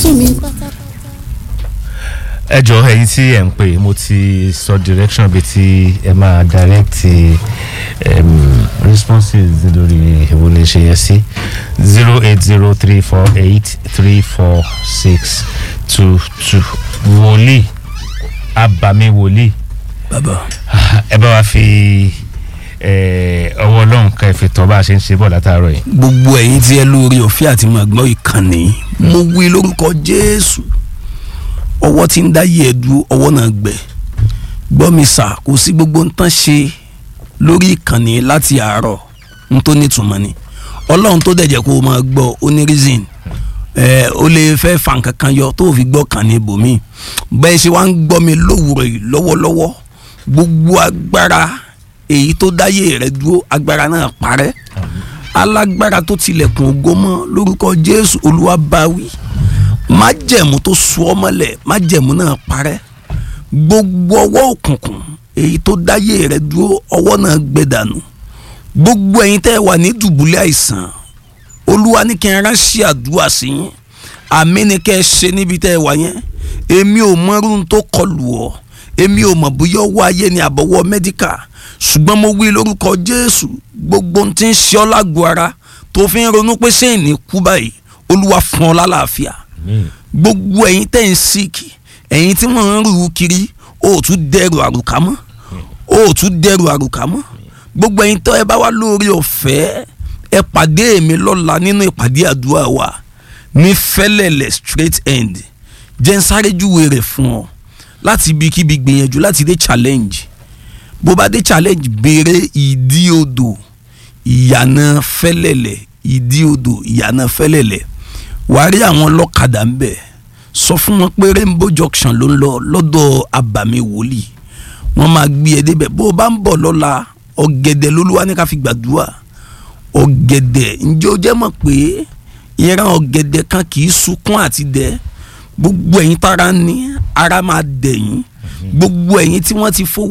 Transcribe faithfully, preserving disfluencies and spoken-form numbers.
sún mi pátápátá. ẹ jọ ẹ̀yin tí ẹ ń pè mo ti sọ direction bíi tí ẹ máa direct um, responses lórí èwo lè ṣe yẹ sí zero eight zero three four eight three four six two two wòlíì abàmì wòlíì bàbá ẹ bá wa fi ọwọ́ ọlọ́run ká ẹ fi tọ́ bá a ṣe ń ṣe bọ̀ látàárọ̀ yìí. gbogbo ẹ̀yin tí ẹ lórí ọ̀fẹ́ àti màgbọ́n ìkànnì mo wí lórúkọ Jésù ọwọ́ tí ń dá yẹ̀ dúró ọwọ́ náà gbẹ gbọ́ mi sà kò sí gbogbo ń tán ṣe lórí ìkànnì láti àárọ̀ ń tó nítumọ̀ ni ọlọ́run tó dẹ̀jẹ̀ kó o máa gbọ́ ó ní reason ẹ ó lè fẹ́ fa nǹkan kan yọ tó fi gbọ́ kàn ní ibòmí bẹ́ẹ̀ ṣe wá ń gbọ́ mi lówùrọ̀ yìí lọ́wọ́lọ́wọ́ gbogbo agbára èyí tó dáyé rẹ dúró agbára náà parẹ́ alágbára tó tilẹ̀kùn ògo mọ́ lórúkọ Jésù Olúwa bá wí májẹ̀mú tó so ọ́ mọ́lẹ̀ májẹ̀mú náà parẹ́ gbogbo ọwọ́ òkùnkùn èyí tó dáyé rẹ dúró ọwọ́ náà gbẹ dànù gbogbo ẹ̀yin tẹ́ wà ní dùbúlẹ̀ àìsàn Olúwa ní kí n ránṣẹ́ àdúrà sí yín àmì ni kẹ́ ẹ ṣe níbi tẹ́ wà yẹn èmi ò mọ irú tó kọlù ọ́ èmi ò mọ̀ bóyá ọwọ́ ayé ni àbọ̀wọ́ mẹ́díkà ṣùgbọ́n mo wí lórúkọ Jésù gbogbo ohun tí ń ṣe ọ́ lágbo ara tó fi ń ronú pé sẹ́yìn ní kú báyìí Olúwa fún ọ lálàáfíà gbogbo ẹ̀yin tẹ́ ń síkì ẹ̀yin tí wọ́n ń rú kiri ó tún dẹrù àrùkà mọ́ ó tún dẹrù àrùkà mọ́ gbogbo ẹ̀yin tó ẹ bá wá lórí ọ̀fẹ́ ẹ pàdé mi lọ́la nínú ìpàdé àdúrà wa ní Fẹ́lẹ́lẹ̀ straight end jẹ́ ń sáré júwe rẹ̀ fún ọ láti ibikíbi gbìyànjú láti dé challenge bó bá dé challenge béèrè ìdí odò ìyànà Fẹ́lẹ́lẹ̀ ìdí odò ìyànà Fẹ́lẹ́lẹ̀ wàá rí àwọn ọlọ́kadà ń bẹ̀ sọ fún wọn pé Rainbow Junction ló ń lọ lọ́dọ̀ abàmì wòlíì wọ́n máa gbé ẹ débẹ̀ bó o bá ń bọ̀ lọ́la ọ̀gẹ̀dẹ̀ lolúwa ní ká fi gbàdúrà ọ̀gẹ̀dẹ̀ ǹjẹ́ o jẹ́ mọ̀ pé ìran ọ̀gẹ̀dẹ̀ kan kì í sunkún àti dẹ gbogbo ẹ̀yin tára ní ara máa dẹ̀yìn gbogbo ẹ̀yin tí wọ́n ti fowó